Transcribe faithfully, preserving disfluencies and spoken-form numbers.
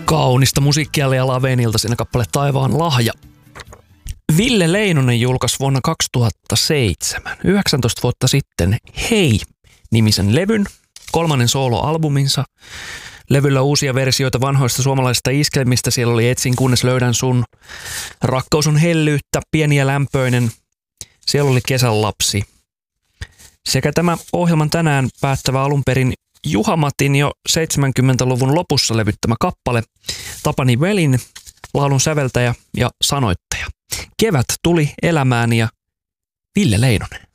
Kaunista musiikkia Lea Lavenilta siinä kappale Taivaan lahja. Ville Leinonen julkaisi vuonna kaksituhattaseitsemän, yhdeksäntoista vuotta sitten, Hei-nimisen levyn, kolmannen soloalbuminsa. Levyllä uusia versioita vanhoista suomalaisista iskelmistä. Siellä oli Etsin kunnes löydän sun, Rakkaus on hellyyttä, Pieni ja lämpöinen. Siellä oli Kesän lapsi. Sekä tämä ohjelman tänään päättävä alun perin Juha Matin jo seitsemänkymmentäluvun lopussa levyttämä kappale, Tapani Velin, laulun säveltäjä ja sanoittaja. Kevät tuli elämään ja Ville Leinonen.